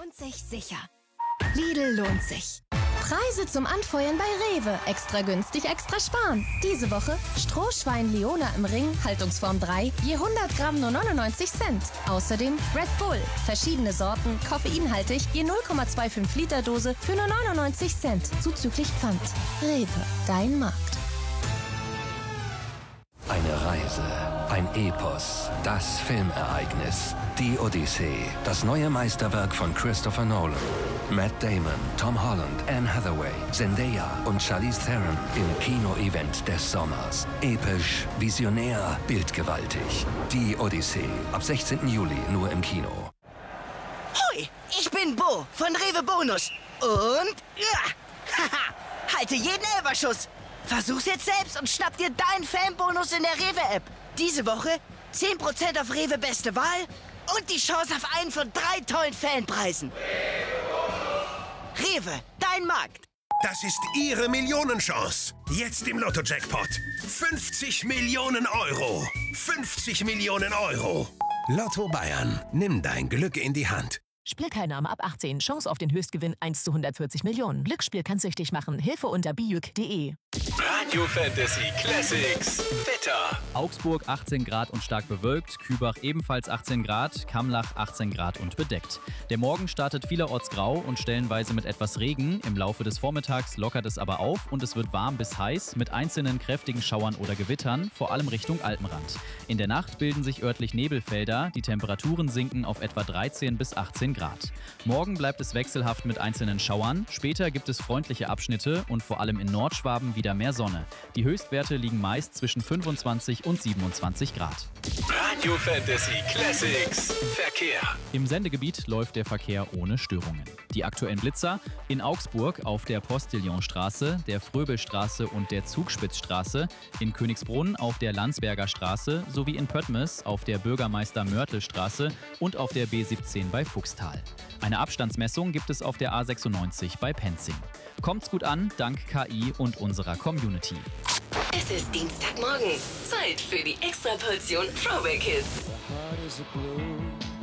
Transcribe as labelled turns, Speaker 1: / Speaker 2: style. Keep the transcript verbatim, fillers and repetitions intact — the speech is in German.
Speaker 1: lohnt sich sicher. Lidl lohnt sich. Preise zum Anfeuern bei Rewe. Extra günstig, extra sparen. Diese Woche Strohschwein Leona im Ring, Haltungsform drei, je hundert Gramm nur neunundneunzig Cent. Außerdem Red Bull, verschiedene Sorten, koffeinhaltig, je null Komma fünfundzwanzig Liter Dose für nur neunundneunzig Cent, zuzüglich Pfand. Rewe, dein Markt.
Speaker 2: Eine Reise, ein Epos, das Filmereignis. Die Odyssee, das neue Meisterwerk von Christopher Nolan. Matt Damon, Tom Holland, Anne Hathaway, Zendaya und Charlize Theron im Kino-Event des Sommers. Episch, visionär, bildgewaltig. Die Odyssee, ab sechzehnten Juli nur im Kino.
Speaker 3: Hoi, ich bin Bo von Rewe Bonus. Und, ja, haha, halte jeden Elferschuss. Versuch's jetzt selbst und schnapp dir deinen Fanbonus in der Rewe-App. Diese Woche zehn Prozent auf Rewe Beste Wahl und die Chance auf einen von drei tollen Fanpreisen. Rewe, dein Markt.
Speaker 4: Das ist Ihre Millionenchance. Jetzt im Lotto-Jackpot. fünfzig Millionen Euro. fünfzig Millionen Euro. Lotto Bayern. Nimm dein Glück in die Hand.
Speaker 5: Spielteilnahme ab achtzehn. Chance auf den Höchstgewinn eins zu hundertvierzig Millionen. Glücksspiel kann süchtig machen. Hilfe unter bijuk punkt de.
Speaker 6: Radio Fantasy Classics. Wetter.
Speaker 7: Augsburg achtzehn Grad und stark bewölkt, Kübach ebenfalls achtzehn Grad, Kamlach achtzehn Grad und bedeckt. Der Morgen startet vielerorts grau und stellenweise mit etwas Regen. Im Laufe des Vormittags lockert es aber auf und es wird warm bis heiß mit einzelnen kräftigen Schauern oder Gewittern, vor allem Richtung Alpenrand. In der Nacht bilden sich örtlich Nebelfelder, die Temperaturen sinken auf etwa dreizehn bis achtzehn Grad. Morgen bleibt es wechselhaft mit einzelnen Schauern, später gibt es freundliche Abschnitte und vor allem in Nordschwaben wieder mehr Sonne. Die Höchstwerte liegen meist zwischen fünfundzwanzig und siebenundzwanzig Grad.
Speaker 6: Radio Fantasy Classics. Verkehr.
Speaker 7: Im Sendegebiet läuft der Verkehr ohne Störungen. Die aktuellen Blitzer in Augsburg auf der Postillonstraße, der Fröbelstraße und der Zugspitzstraße, in Königsbrunn auf der Landsberger Straße sowie in Pöttmes auf der Bürgermeister-Mörtel-Straße und auf der B siebzehn bei Fuchstal. Eine Abstandsmessung gibt es auf der A sechsundneunzig bei Penzing. Kommt's gut an, dank K I und unserer Community.
Speaker 8: Es ist Dienstagmorgen. Zeit für die Extraportion Throwback Hits.